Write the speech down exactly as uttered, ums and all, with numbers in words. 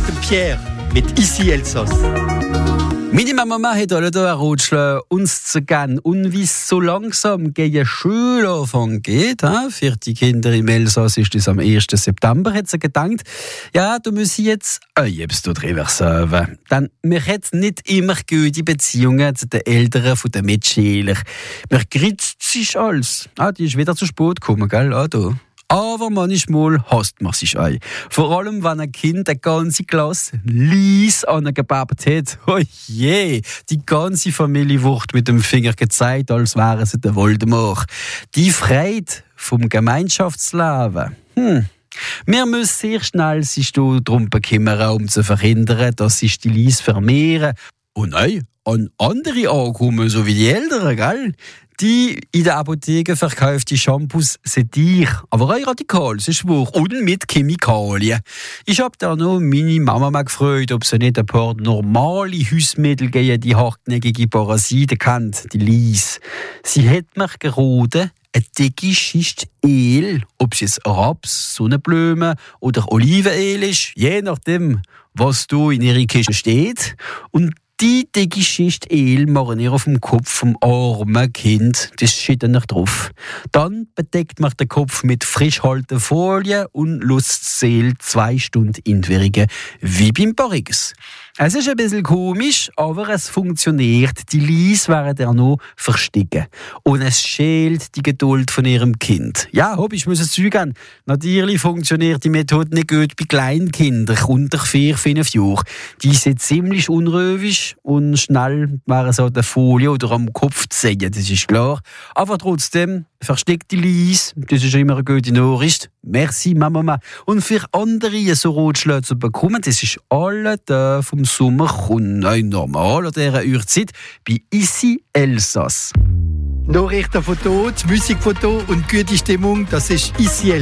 dem Pierre mit Ici Elsass. Meine Mama hat alle da Rutschle uns zu gehen. Und wie es so langsam gegen Schulanfang geht, he? Für die Kinder im Elsass ist das am ersten September, hat sie gedacht, ja, du musst jetzt auch etwas drüber sagen. Denn wir haben nicht immer gute Beziehungen zu den Eltern von den Mitschülern. Wir gritzt sich alles. Ah, die ist wieder zu spät gekommen, gell? Ah, da. Aber manchmal hasst man sich ein. Vor allem, wenn ein Kind eine ganze Klasse Lies angebabt hat. Oh je, die ganze Familie wird mit dem Finger gezeigt, als wären sie der Voldemort. Die Freude vom Gemeinschaftsleben. Hm. Wir müssen sehr schnell sich darum kümmern, um zu verhindern, dass sich die Lies vermehren. Und nein, an andere ankommen, so wie die Eltern, gell? Die in der Apotheke verkaufte Shampoos sind dich, aber auch radikal, sie schwur, und mit Chemikalien. Ich hab da noch meine Mama mal gefragt, ob sie nicht ein paar normale Hausmittel gegen die hartnäckige Parasiten kennt, die Lies. Sie hat mir geraten, eine dicke Schicht Öl, ob es jetzt Raps, Sonnenblumen oder Olivenöl ist, je nachdem, was da in ihrer Kiste steht. Und die dicke Schicht Öl machen ihr auf dem Kopf vom armen Kind. Das steht dann noch drauf. Dann bedeckt man den Kopf mit frischhaltender Folie und lässt das Öl zwei Stunden einwirken, wie beim Barriges. Es ist ein bisschen komisch, aber es funktioniert. Die Lies werden ja noch verstecken. Und es schält die Geduld von ihrem Kind. Ja, hopp, ich muss es zugeben. Natürlich funktioniert die Methode nicht gut bei kleinen Kindern unter vier, fünf Jahren. Die sind ziemlich unruhig und schnell wären so an der Folie oder am Kopf zu sehen, das ist klar. Aber trotzdem, versteckt die Lies, das ist immer eine gute Nachricht. Merci, Mama. Und für andere so Rotschläge zu bekommen, das ist alle da vom Sommer und normal an dieser Uhrzeit bei Ici Elsass. Nachrichten von dort, Musik von dort und gute Stimmung, das ist Ici Elsass.